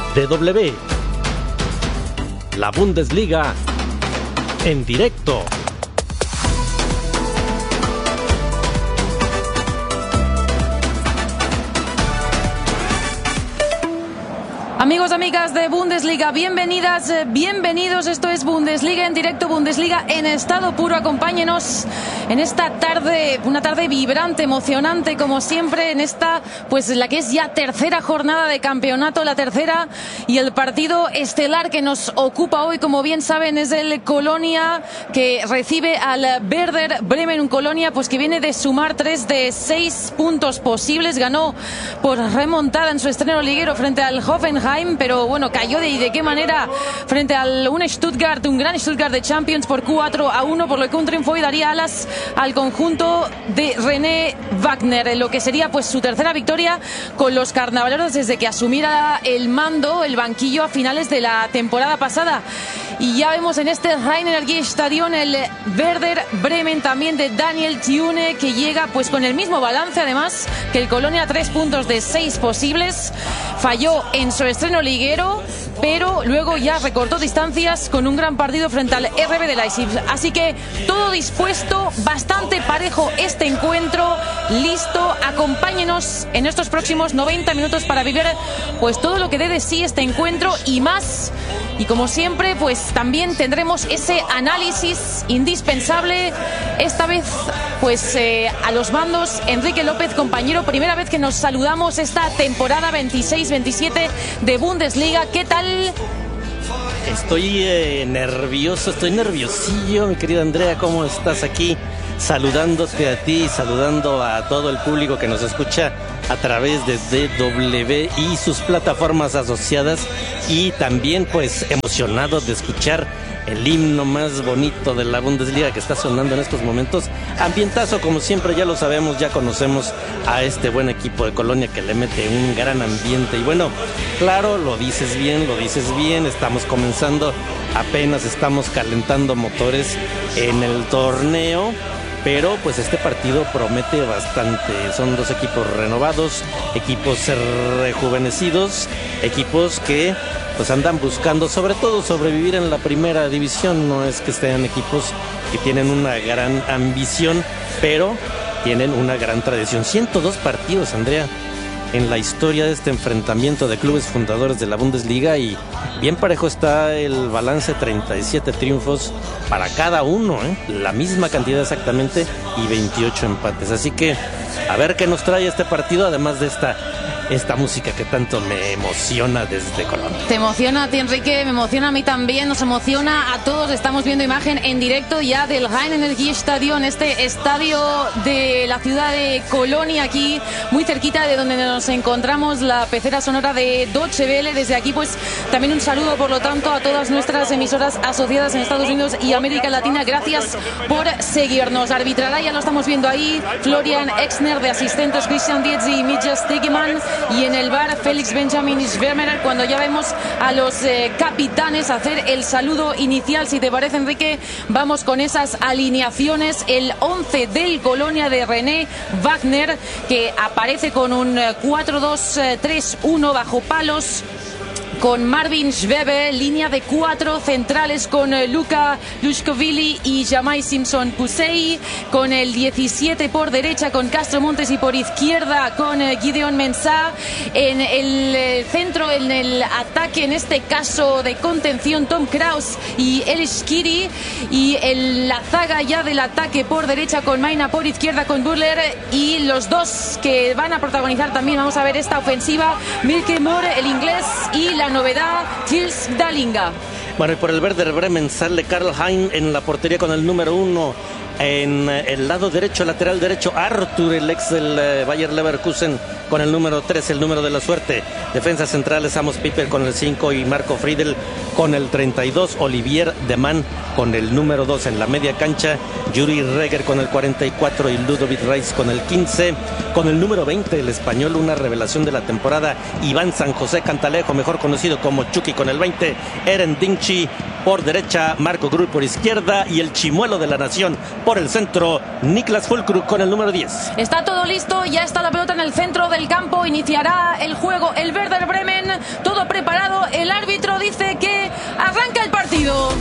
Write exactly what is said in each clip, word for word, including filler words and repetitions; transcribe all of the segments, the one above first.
D W, la Bundesliga en directo. Amigos, amigas de Bundesliga, bienvenidas, bienvenidos. Esto es Bundesliga en directo, Bundesliga en estado puro. Acompáñenos en esta tarde, una tarde vibrante, emocionante, como siempre, en esta, pues la que es ya tercera jornada de campeonato, la tercera, y el partido estelar que nos ocupa hoy, como bien saben, es el Colonia, que recibe al Werder Bremen. Un Colonia pues que viene de sumar tres de seis puntos posibles, ganó por remontada en su estreno liguero frente al Hoffenheim, pero bueno, cayó de, y de qué manera frente al un Stuttgart, un gran Stuttgart de Champions por cuatro a uno, por lo que un triunfo hoy daría alas al conjunto de René Wagner, en lo que sería pues su tercera victoria con los carnavaleros desde que asumiera el mando, el banquillo, a finales de la temporada pasada. Y ya vemos en este Rhein-Energiestadion el Werder Bremen también de Daniel Thune, que llega pues con el mismo balance además que el Colonia, tres puntos de seis posibles. Falló en su estreno liguero, pero luego ya recortó distancias con un gran partido frente al R B de Leipzig. Así que todo dispuesto, bastante parejo este encuentro, listo. Acompáñenos en estos próximos noventa minutos para vivir pues todo lo que dé de sí este encuentro y más. Y como siempre, pues también tendremos ese análisis indispensable, esta vez pues eh, a los mandos Enrique López, compañero, primera vez que nos saludamos esta temporada veintiséis veintisiete de Bundesliga. ¿Qué tal? Estoy eh, nervioso, estoy nerviosillo, mi querida Andrea. ¿Cómo estás aquí? Saludándote a ti, saludando a todo el público que nos escucha a través de D W y sus plataformas asociadas, y también pues emocionado de escuchar el himno más bonito de la Bundesliga que está sonando en estos momentos. Ambientazo, como siempre, ya lo sabemos, ya conocemos a este buen equipo de Colonia que le mete un gran ambiente. Y bueno, claro, lo dices bien, lo dices bien, estamos comenzando, apenas estamos calentando motores en el torneo. Pero pues este partido promete bastante. Son dos equipos renovados, equipos rejuvenecidos, equipos que pues andan buscando sobre todo sobrevivir en la primera división. No es que estén equipos que tienen una gran ambición, pero tienen una gran tradición. ciento dos partidos, Andrea, en la historia de este enfrentamiento de clubes fundadores de la Bundesliga, y bien parejo está el balance, treinta y siete triunfos para cada uno, ¿eh? La misma cantidad exactamente, y veintiocho empates. Así que a ver qué nos trae este partido, además de esta esta música que tanto me emociona desde Colombia. Te emociona a ti, Enrique, me emociona a mí también, nos emociona a todos. Estamos viendo imagen en directo ya del Rhein-Energiestadion, este estadio de la ciudad de Colonia, aquí muy cerquita de donde nos encontramos, la pecera sonora de Deutsche Welle. Desde aquí pues también un saludo, por lo tanto, a todas nuestras emisoras asociadas en Estados Unidos y América Latina. Gracias por seguirnos. Arbitrará, ya lo estamos viendo ahí, Florian Exner, de asistentes Christian Dietz y Mitja Stegemann, y en el bar Felix Benjamin Schwemmerer, cuando ya vemos a los eh, capitanes hacer el saludo inicial. Si te parece, Enrique, vamos con esas alineaciones. El once del Colonia de René Wagner, que aparece con un cuatro dos tres uno bajo palos, con Marvin Schwebe, línea de cuatro centrales con Luka Lushkovili y Jamai Simpson Pusey, con el diecisiete por derecha con Castro Montes y por izquierda con Gideon Mensah. En el centro, en el ataque, en este caso de contención, Tom Kraus y Elish Kiri, y en la zaga ya del ataque por derecha con Maina, por izquierda con Burler, y los dos que van a protagonizar también, vamos a ver esta ofensiva, Milke Moore, el inglés, y la novedad, Tils Dalinga. Bueno, y por el Werder Bremen sale Karl Hein en la portería con el número uno. En el lado derecho, lateral derecho, Arthur, el ex del eh, Bayer Leverkusen, con el número tres, el número de la suerte. Defensas centrales, Amos Piper con el cinco y Marco Friedel con el treinta y dos. Olivier Deman con el número dos. En la media cancha, Yuri Reger con el cuarenta y cuatro y Ludovic Reis con el quince. Con el número veinte, el español, una revelación de la temporada, Iván San José Cantalejo, mejor conocido como Chucky, con el veinte. Eren Dingchi por derecha, Marco Grul por izquierda, y el chimuelo de la nación por el centro, Niklas Füllkrug con el número diez. Está todo listo, ya está la pelota en el centro del campo, iniciará el juego el Werder Bremen. todo preparado, el árbitro dice que arranca el partido.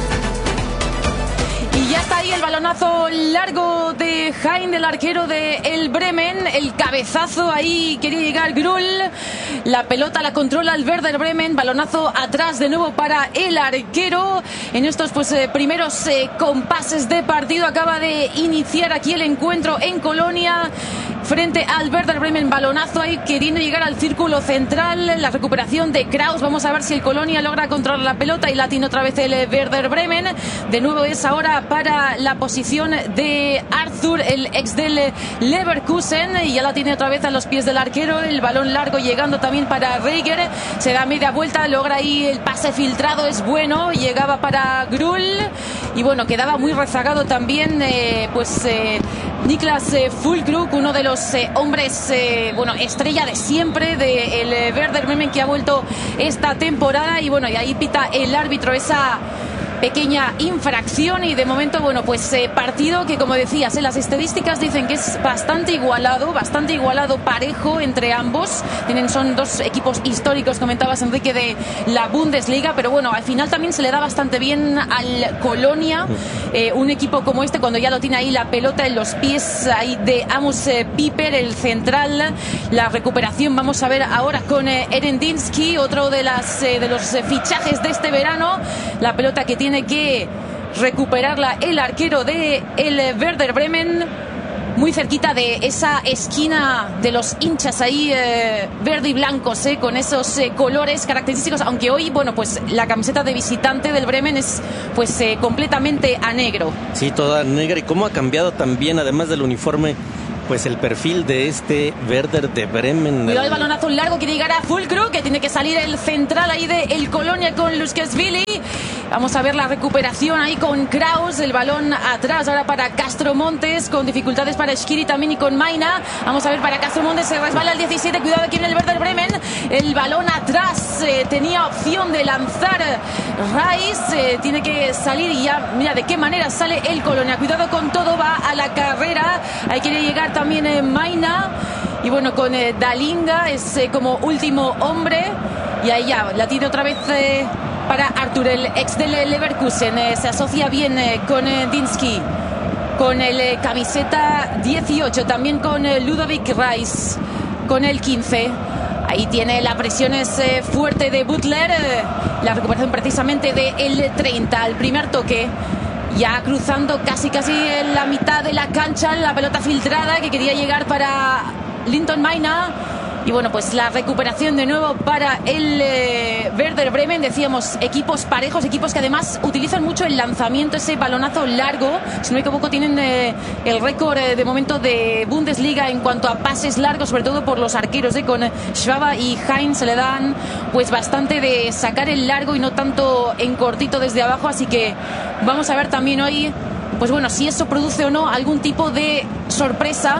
Y ya está ahí el balonazo largo de Hein, del arquero de el Bremen. El cabezazo ahí, quería llegar Grull. La pelota la controla el Werder Bremen. Balonazo atrás de nuevo para el arquero. En estos pues eh, primeros eh, compases de partido acaba de iniciar aquí el encuentro en Colonia. Frente al Werder Bremen, balonazo ahí queriendo llegar al círculo central. La recuperación de Kraus. Vamos a ver si el Colonia logra controlar la pelota y la tiene otra vez el Werder Bremen. De nuevo es ahora para la posición de Arthur, el ex del Leverkusen. Y ya la tiene otra vez a los pies del arquero. El balón largo llegando también para Reiger. Se da media vuelta, logra ahí el pase filtrado. Es bueno. Llegaba para Grull. Y bueno, quedaba muy rezagado también eh, pues eh, Niklas eh, Füllkrug, uno de los eh, hombres, eh, bueno, estrella de siempre del de Werder Bremen, que ha vuelto esta temporada. Y bueno, y ahí pita el árbitro esa pequeña infracción. Y de momento, bueno, pues eh, partido que, como decías, eh, las estadísticas dicen que es bastante igualado, bastante igualado, parejo entre ambos. Tienen, son dos equipos históricos, comentabas, Enrique, de la Bundesliga, pero bueno, al final también se le da bastante bien al Colonia, eh, un equipo como este, cuando ya lo tiene ahí la pelota en los pies ahí de Amos eh, Piper, el central. La recuperación vamos a ver ahora con eh, Erendinsky, otro de, las, eh, de los eh, fichajes de este verano. La pelota que tiene que recuperarla el arquero de el Werder Bremen, muy cerquita de esa esquina de los hinchas ahí eh, verde y blancos, eh, con esos eh, colores característicos, aunque hoy, bueno, pues la camiseta de visitante del Bremen es pues eh, completamente a negro. Sí, toda negra. Y cómo ha cambiado también, además del uniforme, pues el perfil de este Werder de Bremen. Cuidado el balonazo largo, quiere llegar a Füllkrug, que tiene que salir el central ahí de el Colonia con Luskesvili. Vamos a ver la recuperación ahí con Kraus, el balón atrás ahora para Castro Montes, con dificultades para Schiri también y con Maina. Vamos a ver para Castro Montes, se resbala el diecisiete, cuidado aquí en el Werder Bremen, el balón atrás, eh, tenía opción de lanzar Rice, eh, tiene que salir y ya, mira de qué manera sale el Colonia, cuidado con todo, va a la carrera, ahí quiere llegar también eh, Maina. Y bueno, con eh, Dalinga es eh, como último hombre. Y ahí ya la tiene otra vez eh, para Arthur, el ex del Leverkusen. Eh, se asocia bien eh, con eh, Dinsky, con el eh, camiseta dieciocho, también con eh, Ludovic Rice, con el quince. Ahí tiene la presión es eh, fuerte de Butler. Eh, la recuperación precisamente de el treinta, el primer toque. Ya cruzando casi casi en la mitad de la cancha, la pelota filtrada que quería llegar para Linton Maina. Y bueno, pues la recuperación de nuevo para el eh, Werder Bremen. Decíamos, equipos parejos, equipos que además utilizan mucho el lanzamiento, ese balonazo largo. Si no me equivoco, tienen eh, el récord eh, de momento de Bundesliga en cuanto a pases largos, sobre todo por los arqueros, eh, con Schwaba y Hein se le dan pues bastante de sacar el largo y no tanto en cortito desde abajo. Así que vamos a ver también hoy, pues bueno, si eso produce o no algún tipo de sorpresa.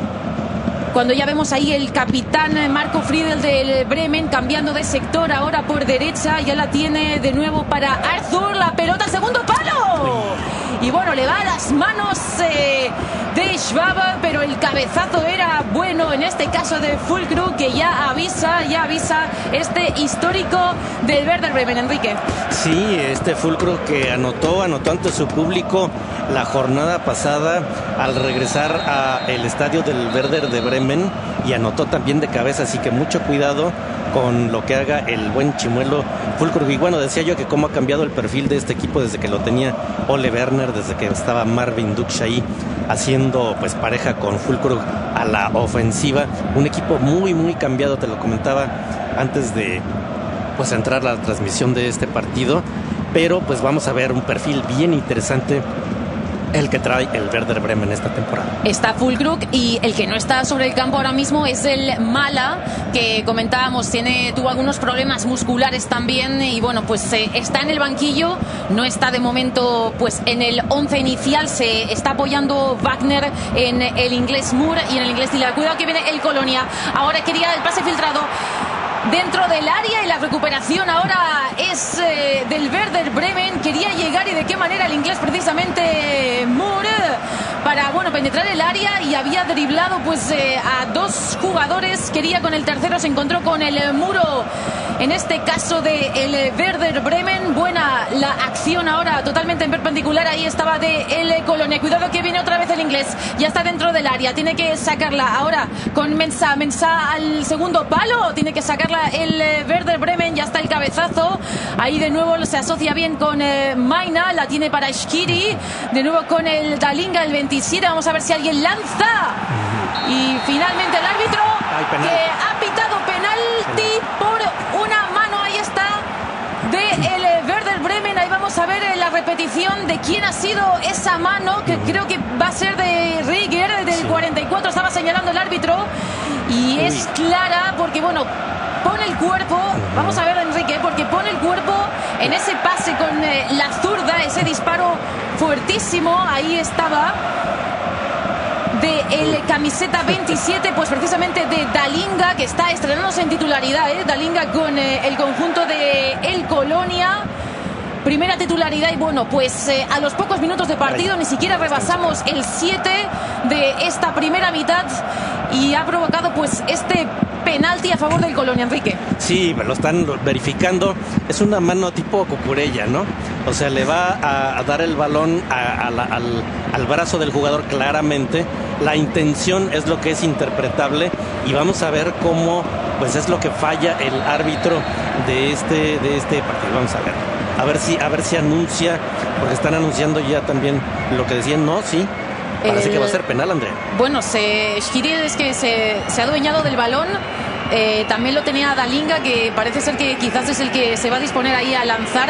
Cuando ya vemos ahí el capitán Marco Friedel del Bremen cambiando de sector ahora por derecha, ya la tiene de nuevo para Arthur, la pelota, segundo palo. Y bueno, le va a las manos eh, de Schwab, pero el cabezazo era bueno, en este caso de Füllkrug, que ya avisa, ya avisa este histórico del Werder Bremen, Enrique. Sí, este Füllkrug que anotó, anotó ante su público la jornada pasada al regresar al estadio del Werder de Bremen y anotó también de cabeza, así que mucho cuidado con lo que haga el buen chimuelo Füllkrug. Y bueno, decía yo que cómo ha cambiado el perfil de este equipo desde que lo tenía Ole Werner, desde que estaba Marvin Duksch ahí haciendo pues pareja con Füllkrug a la ofensiva. Un equipo muy muy cambiado, te lo comentaba antes de pues entrar a la transmisión de este partido, pero pues vamos a ver un perfil bien interesante el que trae el Werder Bremen esta temporada. Está Füllkrug y el que no está sobre el campo ahora mismo es el Mala, que comentábamos, tiene, tuvo algunos problemas musculares también y bueno, pues eh, está en el banquillo, no está de momento pues en el once inicial, se está apoyando Wagner en el inglés Moore y en el inglés Tila. Cuidado que viene el Colonia, ahora quería el pase filtrado dentro del área y la recuperación ahora es eh, del Werder Bremen. Quería llegar y de qué manera el inglés precisamente Moore para bueno penetrar el área y había driblado pues eh, a dos jugadores. Quería con el tercero, se encontró con el muro en este caso de el Werder Bremen. Buena la acción ahora, totalmente en perpendicular. Ahí estaba de el Colonia. Cuidado que viene otra vez el inglés. Ya está dentro del área. Tiene que sacarla ahora con Mensah. Mensah al segundo palo. Tiene que sacarla el Werder Bremen. Ya está el cabezazo. Ahí de nuevo se asocia bien con eh, Maina. La tiene para Shqiri. De nuevo con el Dalinga, el veintisiete. Vamos a ver si alguien lanza. Y finalmente el árbitro que ha pitado penalti por una mano. Ahí está de el Werder Bremen. Ahí vamos a ver la repetición de quién ha sido esa mano, que creo que va a ser de Rieger, del cuarenta y cuatro. Estaba señalando el árbitro y es clara porque, bueno, pone el cuerpo. Vamos a ver, Enrique, porque pone el cuerpo en ese pase con eh, la zurda, ese disparo fuertísimo. Ahí estaba de el camiseta veintisiete, pues precisamente de Dalinga, que está estrenándose en titularidad, ¿eh? Dalinga con eh, el conjunto de el Colonia. Primera titularidad y bueno, pues eh, a los pocos minutos de partido ni siquiera rebasamos el siete de esta primera mitad y ha provocado pues este penalti a favor del Colonia, Enrique. Sí, lo están verificando. Es una mano tipo Cucurella, ¿no? O sea, le va a, a dar el balón a, a la, al, al brazo del jugador claramente. La intención es lo que es interpretable y vamos a ver cómo pues es lo que falla el árbitro de este, de este partido. Vamos a ver. A ver si, a ver si anuncia, porque están anunciando ya también lo que decían. No, sí. Parece el, que va a ser penal, Andrea. Bueno, se, Shqiri es que se, se ha adueñado del balón. Eh, también lo tenía Dalinga, que parece ser que quizás es el que se va a disponer ahí a lanzar.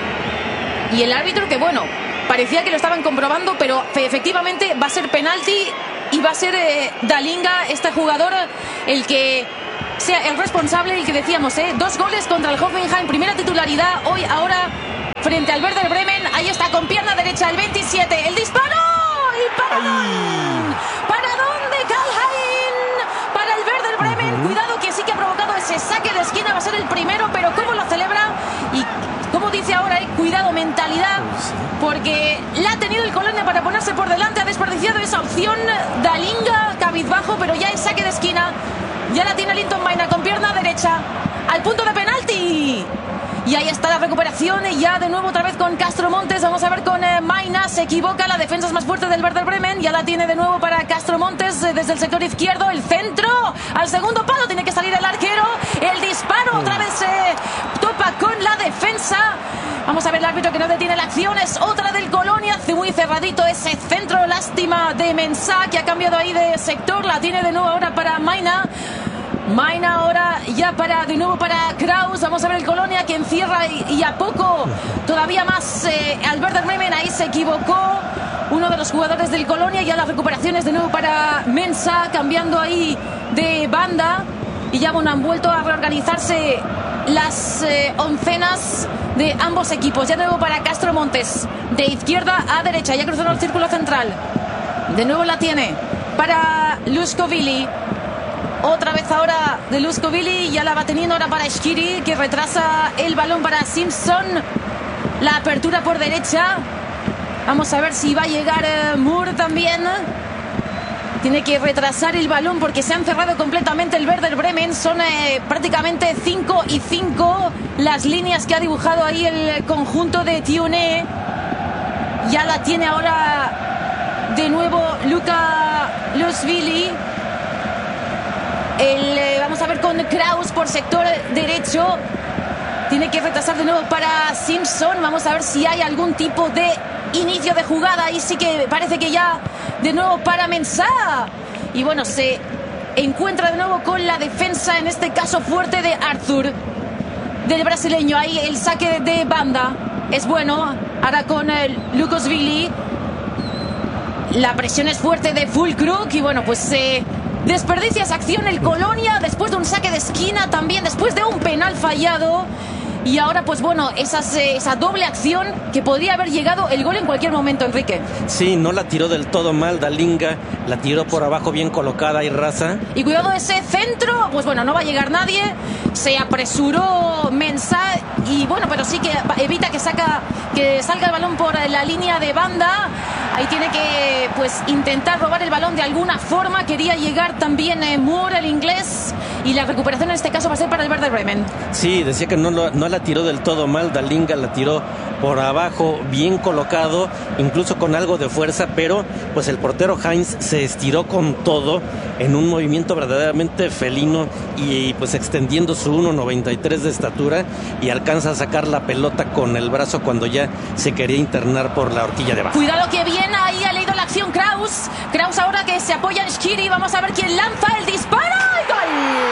Y el árbitro, que bueno, parecía que lo estaban comprobando, pero efectivamente va a ser penalti y va a ser eh, Dalinga, este jugador, el que sea el responsable, el que decíamos, eh, dos goles contra el Hoffenheim, primera titularidad hoy, ahora frente al Werder Bremen. Ahí está con pierna derecha el veintisiete, el disparo. ¿Y para dónde? ¿Para dónde, Kalhain? Para el Werder Bremen. Uh-huh. Cuidado que sí que ha provocado ese saque de esquina. Va a ser el primero, pero cómo lo celebra. Y como dice ahora, eh, cuidado, mentalidad. Porque la ha tenido el Colonia para ponerse por delante. Ha desperdiciado esa opción. Dalinga, cabizbajo, pero ya en saque de esquina. Ya la tiene Linton Maina con pierna derecha. Al punto de penalti. Y ahí está la recuperación, y ya de nuevo otra vez con Castro Montes. Vamos a ver con eh, Maina, se equivoca, la defensa es más fuerte del Werder Bremen. Ya la tiene de nuevo para Castro Montes eh, desde el sector izquierdo, el centro, al segundo palo, tiene que salir el arquero. El disparo, otra vez se eh, topa con la defensa. Vamos a ver el árbitro que no detiene la acción, es otra del Colonia, muy cerradito ese centro, lástima de Mensah, que ha cambiado ahí de sector. La tiene de nuevo ahora para Maina. Maina ahora ya para de nuevo para Kraus. Vamos a ver el Colonia que encierra y, y a poco todavía más eh, al Werder Bremen. Ahí se equivocó uno de los jugadores del Colonia. Ya las recuperaciones de nuevo para Mensah, cambiando ahí de banda. Y ya bueno, han vuelto a reorganizarse las eh, oncenas de ambos equipos. Ya de nuevo para Castro Montes, de izquierda a derecha, ya cruzando el círculo central. De nuevo la tiene para Luškovili. Otra vez ahora de Luškovili, ya la va teniendo ahora para Shqiri, que retrasa el balón para Simpson. La apertura por derecha. Vamos a ver si va a llegar eh, Moore también. Tiene que retrasar el balón porque se han cerrado completamente el Werder Bremen. Son eh, prácticamente cinco y cinco las líneas que ha dibujado ahí el conjunto de Tione. Ya la tiene ahora de nuevo Luka Luškovili. El, eh, vamos a ver con Kraus por sector derecho. Tiene que retrasar de nuevo para Simpson. Vamos a ver si hay algún tipo de inicio de jugada. Ahí sí que parece que ya de nuevo para Mensah. Y bueno, se encuentra de nuevo con la defensa, en este caso fuerte de Arthur, del brasileño. Ahí el saque de banda es bueno. Ahora con el Luškovili. La presión es fuerte de Füllkrug. Y bueno, pues se... Eh, desperdicia esa acción el Colonia después de un saque de esquina, también después de un penal fallado. Y ahora pues bueno, esas, esa doble acción que podría haber llegado el gol en cualquier momento, Enrique. Sí, no la tiró del todo mal Dalinga, la tiró por abajo bien colocada y rasa. Y cuidado ese centro, pues bueno, no va a llegar nadie. Se apresuró Mensah y bueno, pero sí que evita que, saca, que salga el balón por la línea de banda. Ahí tiene que pues intentar robar el balón de alguna forma. Quería llegar también eh, Moore, el inglés, y la recuperación en este caso va a ser para el Werder Bremen. Sí, decía que no, lo, no la tiró del todo mal. Dalinga la tiró por abajo, bien colocado, incluso con algo de fuerza, pero pues el portero Heinz se estiró con todo en un movimiento verdaderamente felino y pues extendiendo su uno noventa y tres de estatura, y alcanza a sacar la pelota con el brazo cuando ya se quería internar por la horquilla de abajo. Cuidado que bien, ahí ha leído la acción Kraus. Kraus ahora que se apoya en Schiri, vamos a ver quién lanza el disparo. ¡Y gol!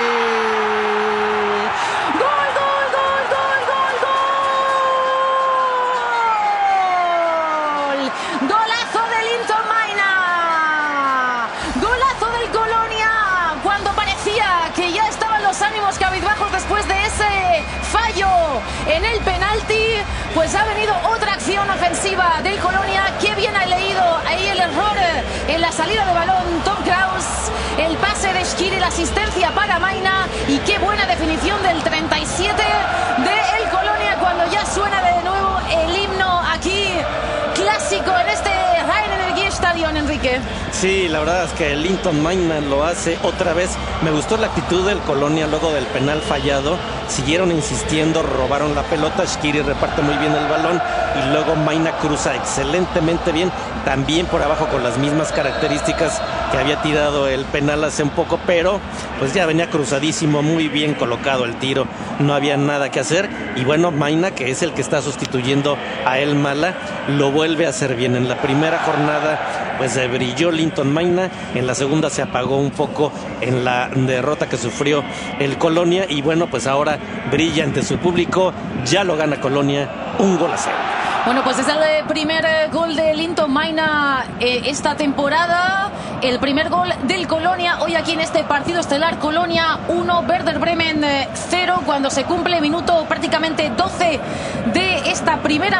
Golazo de Linton Maina, golazo del Colonia, cuando parecía que ya estaban los ánimos cabizbajos después de ese fallo en el penalti, pues ha venido otra acción ofensiva del Colonia. Qué bien ha leído ahí el error en la salida de balón Tom Kraus, el pase de Schiri, la asistencia para Maina, y qué buena definición del treinta y siete de el Colonia cuando ya suena de nuevo el himno aquí clásico en este Rhein-Energie-Stadion, Enrique. Sí, la verdad es que Linton Maina lo hace otra vez. Me gustó la actitud del Colonia luego del penal fallado. Siguieron insistiendo, robaron la pelota. Schiri reparte muy bien el balón y luego Maina cruza excelentemente bien, también por abajo con las mismas características que había tirado el penal hace un poco, pero pues ya venía cruzadísimo, muy bien colocado el tiro, no había nada que hacer. Y bueno, Maina, que es el que está sustituyendo a El Mala, lo vuelve a hacer bien. En la primera jornada pues eh, brilló Linton Maina, en la segunda se apagó un poco en la derrota que sufrió el Colonia, y bueno, pues ahora brilla ante su público. Ya lo gana Colonia, un gol a cero. Bueno, pues es el primer gol de Linton Maina eh, esta temporada, el primer gol del Colonia hoy aquí en este partido estelar. Colonia uno, Werder Bremen cero, cuando se cumple minuto prácticamente doce de esta primera